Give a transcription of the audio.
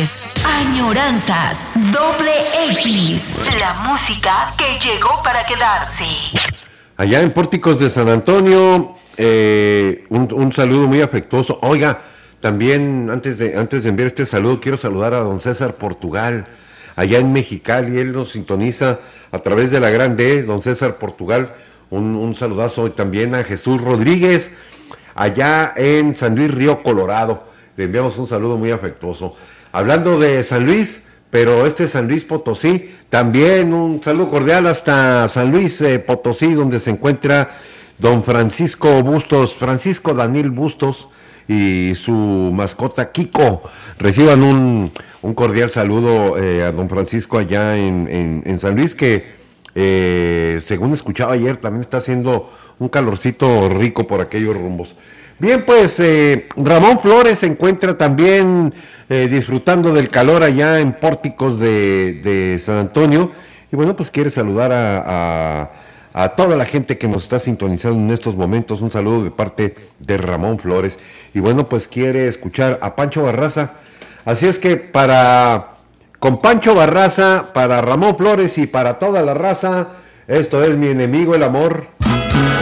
es Añoranzas XX. La música que llegó para quedarse. Allá en Pórticos de San Antonio, un saludo muy afectuoso. Oiga, también antes de enviar este saludo, quiero saludar a don César Portugal, allá en Mexicali. Él nos sintoniza a través de la Grande, don César Portugal. Un saludazo también a Jesús Rodríguez, allá en San Luis Río Colorado. Le enviamos un saludo muy afectuoso. Hablando de San Luis, pero San Luis Potosí, también un saludo cordial hasta San Luis Potosí, donde se encuentra don Francisco Daniel Bustos y su mascota Kiko. Reciban un cordial saludo a don Francisco allá en San Luis, que según escuchaba ayer, también está haciendo un calorcito rico por aquellos rumbos. Bien, pues Ramón Flores se encuentra también disfrutando del calor allá en Pórticos de San Antonio. Y bueno, pues quiere saludar a toda la gente que nos está sintonizando en estos momentos. Un saludo de parte de Ramón Flores. Y bueno, pues quiere escuchar a Pancho Barraza. Así es que con Pancho Barraza, para Ramón Flores y para toda la raza, esto es Mi Enemigo el Amor.